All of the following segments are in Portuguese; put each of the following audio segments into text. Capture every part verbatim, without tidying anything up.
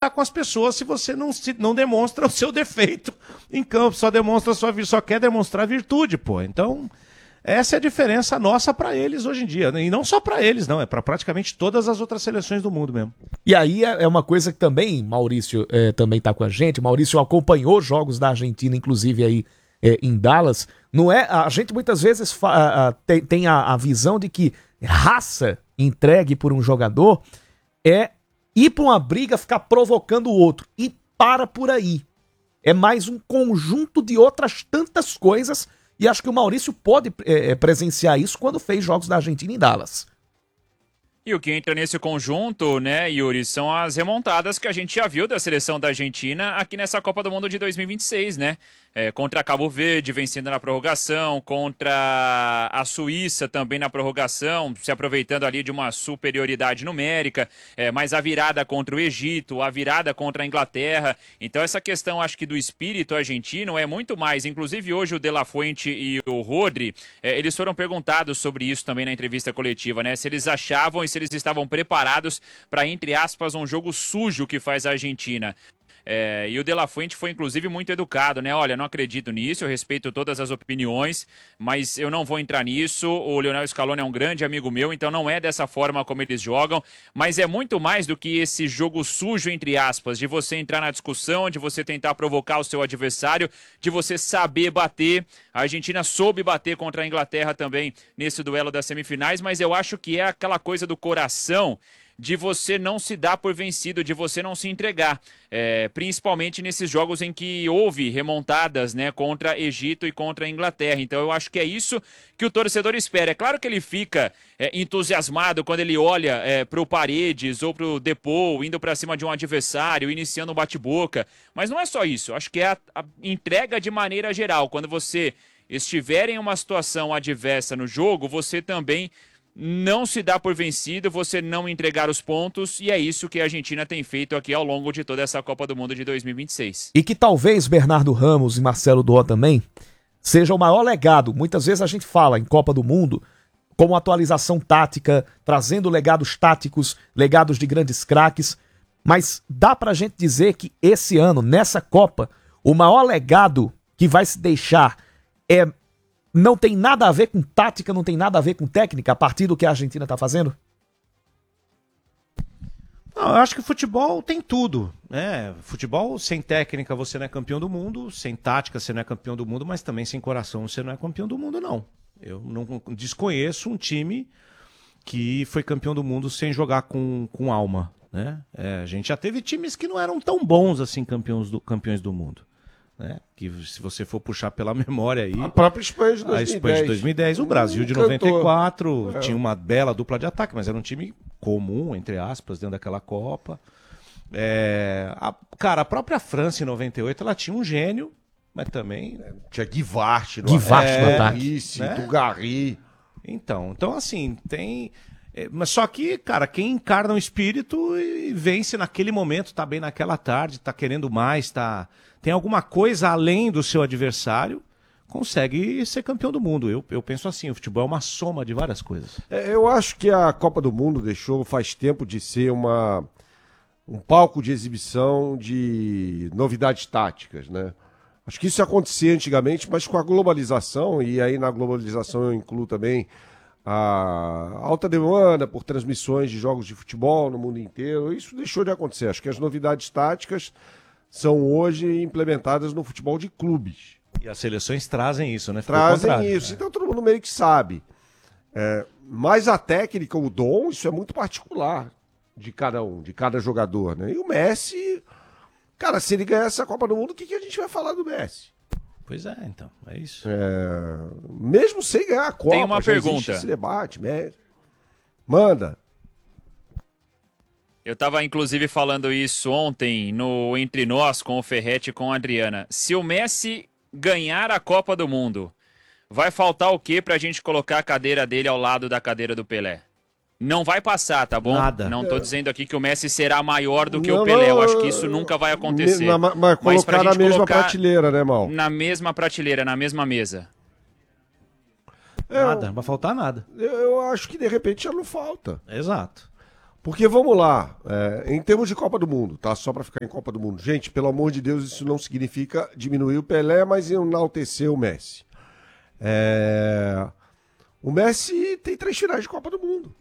lidar com as pessoas se você não, se, não demonstra o seu defeito em campo, só demonstra sua, só quer demonstrar virtude, pô. Então, essa é a diferença nossa para eles hoje em dia. E não só para eles, não, é para praticamente todas as outras seleções do mundo mesmo. E aí é uma coisa que também, Maurício é, também tá com a gente, Maurício acompanhou jogos da Argentina, inclusive aí é, em Dallas. Não é, a gente muitas vezes fa, a, tem, tem a, a visão de que raça entregue por um jogador é ir para uma briga, ficar provocando o outro. E para por aí. É mais um conjunto de outras tantas coisas. E acho que o Maurício pode é, presenciar isso quando fez jogos da Argentina em Dallas. E o que entra nesse conjunto, né, Yuri, são as remontadas que a gente já viu da seleção da Argentina aqui nessa Copa do Mundo de dois mil e vinte e seis, né? É, contra Cabo Verde, vencendo na prorrogação, contra a Suíça também na prorrogação, se aproveitando ali de uma superioridade numérica, é, mas a virada contra o Egito, a virada contra a Inglaterra. Então essa questão, acho que do espírito argentino é muito mais, inclusive hoje o De La Fuente e o Rodri, é, eles foram perguntados sobre isso também na entrevista coletiva, né? Se eles achavam e se eles estavam preparados para, entre aspas, um jogo sujo que faz a Argentina. É, e o De La Fuente foi, inclusive, muito educado, né? Olha, não acredito nisso, eu respeito todas as opiniões, mas eu não vou entrar nisso. O Lionel Scaloni é um grande amigo meu, então não é dessa forma como eles jogam, mas é muito mais do que esse jogo sujo, entre aspas, de você entrar na discussão, de você tentar provocar o seu adversário, de você saber bater. A Argentina soube bater contra a Inglaterra também nesse duelo das semifinais, mas eu acho que é aquela coisa do coração, de você não se dar por vencido, de você não se entregar, é, principalmente nesses jogos em que houve remontadas, né, contra Egito e contra a Inglaterra. Então eu acho que é isso que o torcedor espera. É claro que ele fica é, entusiasmado quando ele olha é, para o Paredes ou para o Depou, indo para cima de um adversário, iniciando um bate-boca, mas não é só isso. Eu acho que é a, a entrega de maneira geral. Quando você estiver em uma situação adversa no jogo, você também não se dá por vencido, você não entregar os pontos, e é isso que a Argentina tem feito aqui ao longo de toda essa Copa do Mundo de dois mil e vinte e seis. E que talvez Bernardo Ramos e Marcelo Doa também seja o maior legado. Muitas vezes a gente fala em Copa do Mundo como atualização tática, trazendo legados táticos, legados de grandes craques, mas dá pra gente dizer que esse ano, nessa Copa, o maior legado que vai se deixar é não tem nada a ver com tática, não tem nada a ver com técnica, a partir do que a Argentina está fazendo? Não, eu acho que futebol tem tudo, né? Futebol, sem técnica você não é campeão do mundo, sem tática você não é campeão do mundo, mas também sem coração você não é campeão do mundo, não. Eu não desconheço um time que foi campeão do mundo sem jogar com, com alma, né? É, a gente já teve times que não eram tão bons assim campeões do, campeões do mundo. Né? Que se você for puxar pela memória aí... A própria Espanha de dois mil e dez. A Espanha de dois mil e dez, o Brasil de noventa e quatro, é. Tinha uma bela dupla de ataque, mas era um time comum, entre aspas, dentro daquela Copa. É, a, cara, a própria França em noventa e oito, ela tinha um gênio, mas também... É, tinha Guivart no Guivart no ataque. Isso, né? Dugarry. Então, então, assim, tem... É, mas só que, cara, quem encarna o espírito e vence naquele momento, tá bem naquela tarde, tá querendo mais, tá... tem alguma coisa além do seu adversário, consegue ser campeão do mundo. Eu, eu penso assim, o futebol é uma soma de várias coisas. É, eu acho que a Copa do Mundo deixou faz tempo de ser uma, um palco de exibição de novidades táticas, né? Acho que isso acontecia antigamente, mas com a globalização, e aí na globalização eu incluo também a alta demanda por transmissões de jogos de futebol no mundo inteiro, isso deixou de acontecer. Acho que as novidades táticas são hoje implementadas no futebol de clubes. E as seleções trazem isso, né? Ficou trazem isso, então todo mundo meio que sabe. É, mas a técnica, o dom, isso é muito particular de cada um, de cada jogador, né? E o Messi, cara, se ele ganhar essa Copa do Mundo, o que, que a gente vai falar do Messi? Pois é, então, é isso. É, mesmo sem ganhar a Copa, tem uma pergunta. Esse debate, né? Manda. Eu estava, inclusive, falando isso ontem no Entre Nós, com o Ferretti e com a Adriana. Se o Messi ganhar a Copa do Mundo, vai faltar o quê para a gente colocar a cadeira dele ao lado da cadeira do Pelé? Não vai passar, tá bom? Nada. Não tô dizendo aqui que o Messi será maior do que não, o Pelé. não, Eu acho que isso nunca vai acontecer. Na, mas, mas colocar na mesma colocar prateleira, né, Mal? Na mesma prateleira, na mesma mesa. Nada, não vai faltar nada. Eu, eu acho que de repente já não falta. Exato. Porque vamos lá, é, em termos de Copa do Mundo, tá? Só para ficar em Copa do Mundo. Gente, pelo amor de Deus, isso não significa diminuir o Pelé, mas enaltecer o Messi. É... O Messi tem três finais de Copa do Mundo.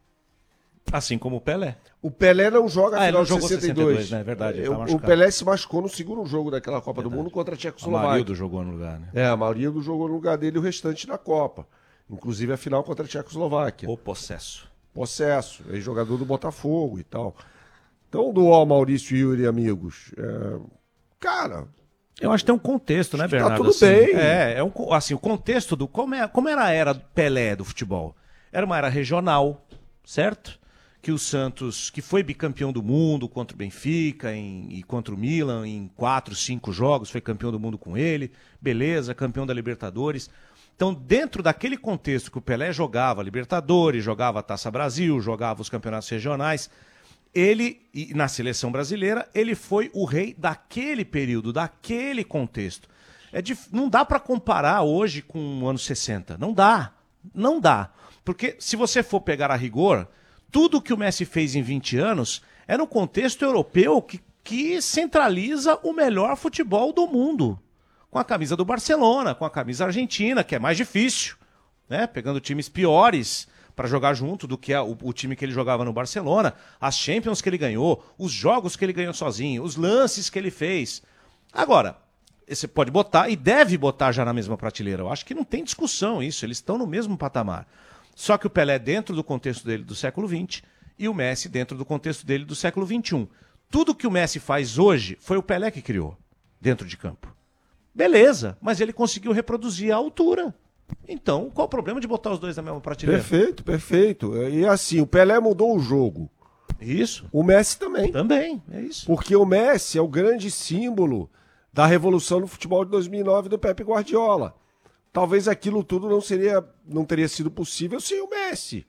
Assim como o Pelé. O Pelé não joga a Ah, ele final não de jogou sessenta e dois. sessenta e dois, né? É verdade, ele É, tá o, o machucado. Pelé se machucou no segundo jogo daquela Copa Verdade. do Mundo contra a O Tchecoslováquia. Amarildo jogou no lugar, né? É, a maioria do jogou no lugar dele o restante da Copa. Inclusive a final contra a Tchecoslováquia. O possesso. Possesso, ex-jogador do Botafogo e tal. Então, do Ó, Maurício e Yuri, amigos, é... cara... Eu acho que tem um contexto, né, Acho que tá Bernardo? tudo assim, bem. É, é um, co- assim, o contexto do... Como, é, como era a era Pelé do futebol? Era uma era regional, certo? Que o Santos, que foi bicampeão do mundo contra o Benfica em, e contra o Milan em quatro, cinco jogos, foi campeão do mundo com ele, beleza, campeão da Libertadores. Então, dentro daquele contexto que o Pelé jogava Libertadores, jogava a Taça Brasil, jogava os campeonatos regionais, ele, e na seleção brasileira, ele foi o rei daquele período, daquele contexto. É dif... Não dá para comparar hoje com o ano sessenta. Não dá. Não dá. Porque se você for pegar a rigor, tudo que o Messi fez em vinte anos é no contexto europeu que, que centraliza o melhor futebol do mundo. Com a camisa do Barcelona, com a camisa argentina, que é mais difícil, né? Pegando times piores para jogar junto do que a, o, o time que ele jogava no Barcelona, as Champions que ele ganhou, os jogos que ele ganhou sozinho, os lances que ele fez. Agora, você pode botar e deve botar já na mesma prateleira. Eu acho que não tem discussão isso, eles estão no mesmo patamar. Só que o Pelé dentro do contexto dele do século vinte e o Messi dentro do contexto dele do século vinte e um. Tudo que o Messi faz hoje foi o Pelé que criou dentro de campo. Beleza, mas ele conseguiu reproduzir a altura. Então, qual o problema de botar os dois na mesma prateleira? Perfeito, perfeito. E assim, o Pelé mudou o jogo. Isso. O Messi também. Também, é isso. Porque o Messi é o grande símbolo da revolução no futebol de dois mil e nove do Pepe Guardiola. Talvez aquilo tudo não seria, não teria sido possível sem o Messi.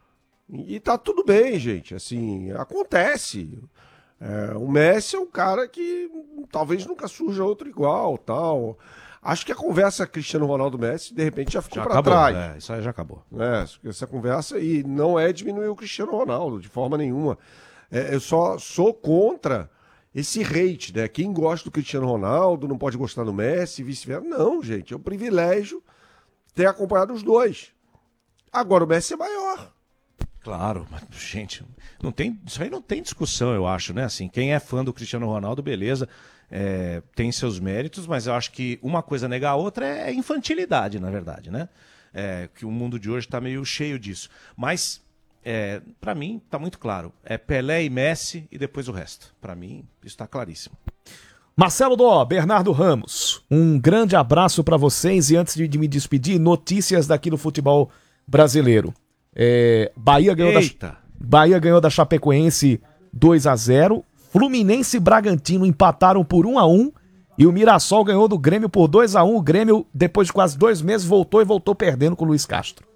E tá tudo bem, gente. Assim, acontece. É, o Messi é um cara que talvez nunca surja outro igual, tal. Acho que a conversa Cristiano Ronaldo-Messi, de repente, já ficou Já para acabou, trás. é, isso aí já acabou. É, essa conversa, e não é diminuir o Cristiano Ronaldo, de forma nenhuma. É, eu só sou contra esse hate, né? Quem gosta do Cristiano Ronaldo não pode gostar do Messi e vice-versa. Não, gente, é um privilégio ter acompanhado os dois. Agora o Messi é maior. Claro, mas, gente, não tem, isso aí não tem discussão, eu acho, né? Assim, quem é fã do Cristiano Ronaldo, beleza, é, tem seus méritos, mas eu acho que uma coisa nega a outra é infantilidade, na verdade, né? É, que o mundo de hoje está meio cheio disso. Mas, é, para mim, tá muito claro. É Pelé e Messi e depois o resto. Para mim, isso está claríssimo. Marcelo Dó, Bernardo Ramos, um grande abraço para vocês e antes de, de me despedir, notícias daqui do futebol brasileiro. É, Bahia ganhou Eita. da, Bahia ganhou da Chapecoense dois a zero, Fluminense e Bragantino empataram por um a um e o Mirassol ganhou do Grêmio por dois a um. O Grêmio, depois de quase dois meses, voltou e voltou perdendo com o Luiz Castro.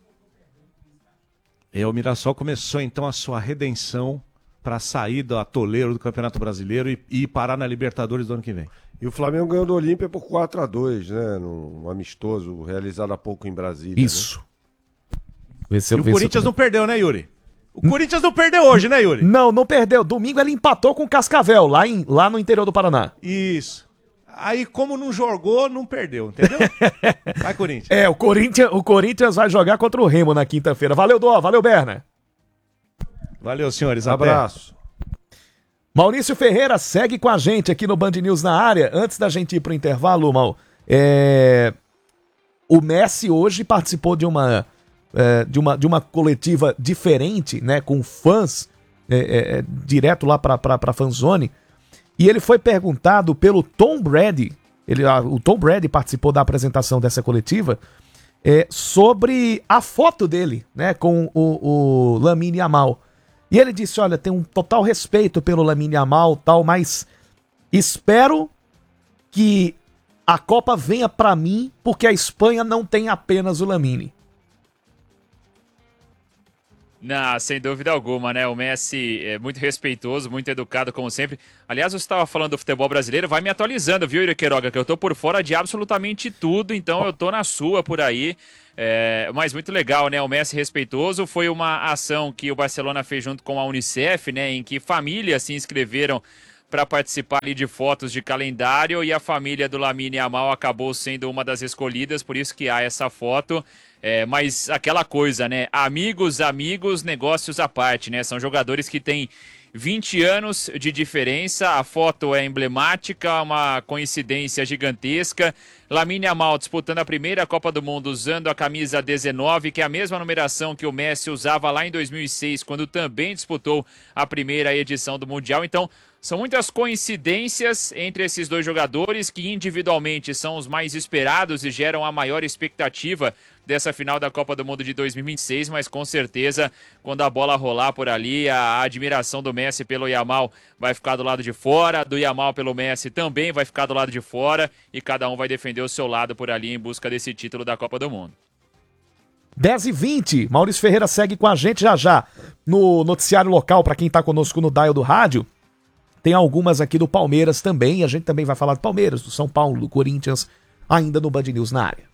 E o Mirassol começou então a sua redenção para sair do atoleiro do Campeonato Brasileiro e, e parar na Libertadores do ano que vem. E o Flamengo ganhou do Olímpia por quatro a dois, né? Num amistoso realizado há pouco em Brasília. Isso. Né? Esse, E o Corinthians não perdeu, né, Yuri? O Corinthians não perdeu hoje, né, Yuri? Não, não perdeu. Domingo ele empatou com o Cascavel, lá, em, lá no interior do Paraná. Isso. Aí, como não jogou, não perdeu, entendeu? Vai, Corinthians. É, o Corinthians, o Corinthians vai jogar contra o Remo na quinta-feira. Valeu, Dó. Valeu, Berna. Valeu, senhores. Um abraço. Maurício Ferreira segue com a gente aqui no Band News na área. Antes da gente ir pro intervalo, Mal, é... o Messi hoje participou de uma, é, de uma, de uma coletiva diferente, né, com fãs, é, é, é, direto lá pra, pra, pra fanzone, e ele foi perguntado pelo Tom Brady, ele, a, o Tom Brady participou da apresentação dessa coletiva, é, sobre a foto dele, né, com o, o Lamine Yamal. E ele disse, olha, tem um total respeito pelo Lamine Yamal, tal, mas espero que a Copa venha pra mim, porque a Espanha não tem apenas o Lamine. Não, sem dúvida alguma, né? O Messi é muito respeitoso, muito educado, como sempre. Aliás, você estava falando do futebol brasileiro, vai me atualizando, viu, Ira Queiroga? Que eu tô por fora de absolutamente tudo, então eu tô na sua por aí. É, mas muito legal, né? O Messi respeitoso. Foi uma ação que o Barcelona fez junto com a Unicef, né? Em que famílias se inscreveram para participar ali de fotos de calendário e a família do Lamine Yamal acabou sendo uma das escolhidas, por isso que há essa foto. É, mas aquela coisa, né? Amigos, amigos, negócios à parte, né? São jogadores que têm vinte anos de diferença, a foto é emblemática, uma coincidência gigantesca. Lamine Yamal disputando a primeira Copa do Mundo usando a camisa dezenove, que é a mesma numeração que o Messi usava lá em dois mil e seis, quando também disputou a primeira edição do Mundial. Então, são muitas coincidências entre esses dois jogadores que individualmente são os mais esperados e geram a maior expectativa dessa final da Copa do Mundo de dois mil e vinte e seis, mas com certeza, quando a bola rolar por ali, a admiração do Messi pelo Yamal vai ficar do lado de fora, do Yamal pelo Messi também vai ficar do lado de fora e cada um vai defender o seu lado por ali em busca desse título da Copa do Mundo. dez e vinte, Maurício Ferreira segue com a gente já já no noticiário local, para quem está conosco no dial do rádio. Tem algumas aqui do Palmeiras também, a gente também vai falar do Palmeiras, do São Paulo, do Corinthians, ainda no Band News na área.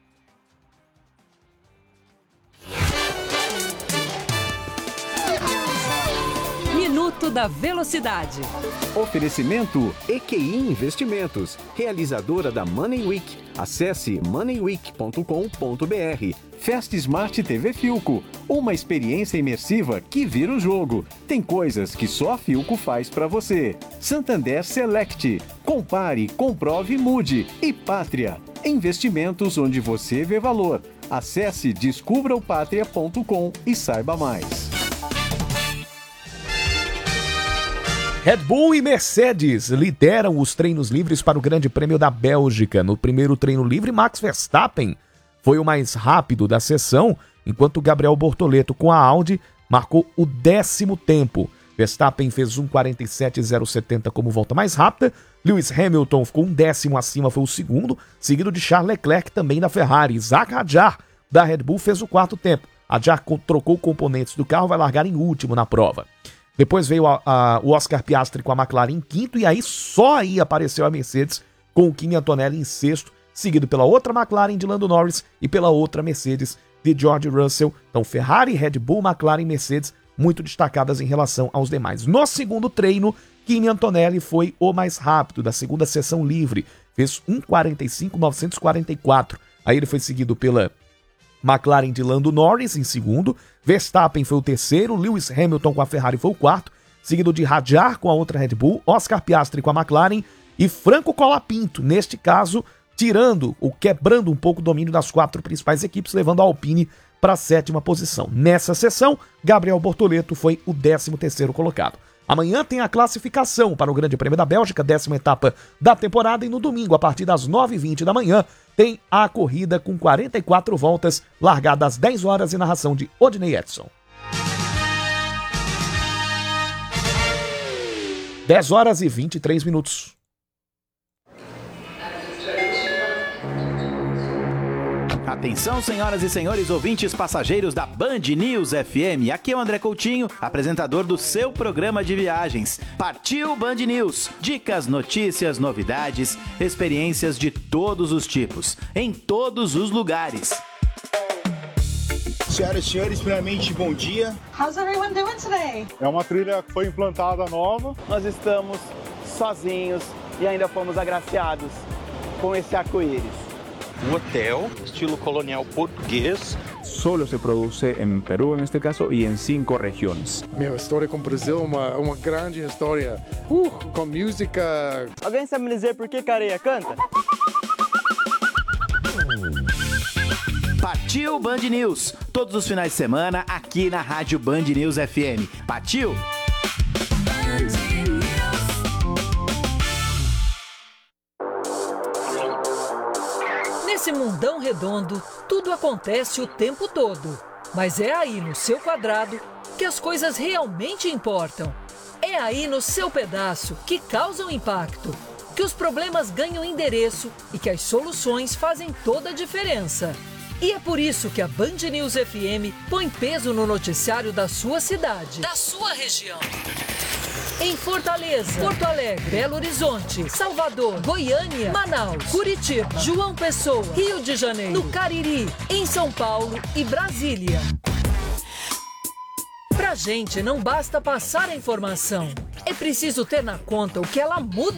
Minuto da Velocidade. Oferecimento E Q I Investimentos, realizadora da Money Week. Acesse money week ponto com ponto b r. Fast Smart T V Filco, uma experiência imersiva que vira o jogo. Tem coisas que só a Filco faz para você. Santander Select, compare, comprove e mude. E Pátria, investimentos onde você vê valor. Acesse descubra o pátria ponto com e saiba mais. Red Bull e Mercedes lideram os treinos livres para o Grande Prêmio da Bélgica. No primeiro treino livre, Max Verstappen foi o mais rápido da sessão, enquanto Gabriel Bortoleto com a Audi marcou o décimo tempo. Verstappen fez um quarenta e sete zero setenta como volta mais rápida. Lewis Hamilton ficou um décimo acima, foi o segundo, seguido de Charles Leclerc também da Ferrari. Isaac Hadjar da Red Bull fez o quarto tempo. Hadjar trocou componentes do carro, vai largar em último na prova. Depois veio a, a, o Oscar Piastri com a McLaren em quinto, e aí só aí apareceu a Mercedes com o Kimi Antonelli em sexto, seguido pela outra McLaren de Lando Norris e pela outra Mercedes de George Russell. Então Ferrari, Red Bull, McLaren e Mercedes muito destacadas em relação aos demais. No segundo treino, Kimi Antonelli foi o mais rápido da segunda sessão livre, fez um quarenta e cinco novecentos e quarenta e quatro. Aí ele foi seguido pela McLaren de Lando Norris em segundo, Verstappen foi o terceiro, Lewis Hamilton com a Ferrari foi o quarto, seguido de Hadjar com a outra Red Bull, Oscar Piastri com a McLaren e Franco Colapinto, neste caso, tirando ou quebrando um pouco o domínio das quatro principais equipes, levando a Alpine para a sétima posição. Nessa sessão, Gabriel Bortoleto foi o décimo terceiro colocado. Amanhã tem a classificação para o Grande Prêmio da Bélgica, décima etapa da temporada, e no domingo, a partir das nove e vinte da manhã, tem a corrida com quarenta e quatro voltas, largada às dez horas e narração de Odinei Edson. dez horas e vinte e três minutos. Atenção, senhoras e senhores ouvintes passageiros da Band News F M. Aqui é o André Coutinho, apresentador do seu programa de viagens. Partiu Band News. Dicas, notícias, novidades, experiências de todos os tipos, em todos os lugares. Senhoras e senhores, primeiramente, bom dia. How's everyone doing today? É uma trilha que foi implantada nova. Nós estamos sozinhos e ainda fomos agraciados com esse arco-íris. Um hotel, estilo colonial português. Solo se produce em Peru, neste caso, e em cinco regiões. Meu, história com o Brasil é uma, uma grande história. Uh, com música. Alguém sabe me dizer por que Careia canta? Partiu Band News. Todos os finais de semana, aqui na Rádio Band News F M. Partiu! Nesse mundão redondo, tudo acontece o tempo todo. Mas é aí no seu quadrado que as coisas realmente importam. É aí no seu pedaço que causam impacto, que os problemas ganham endereço e que as soluções fazem toda a diferença. E é por isso que a Band News F M põe peso no noticiário da sua cidade, da sua região. Em Fortaleza, Porto Alegre, Belo Horizonte, Salvador, Goiânia, Manaus, Curitiba, João Pessoa, Rio de Janeiro, no Cariri, em São Paulo e Brasília. Pra gente não basta passar a informação, é preciso ter na conta o que ela muda